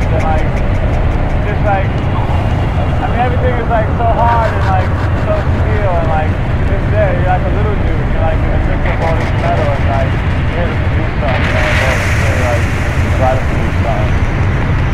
and like, just like, I mean, everything is like so hard and like so still, and like, you're just there, you're like a little dude, you're like a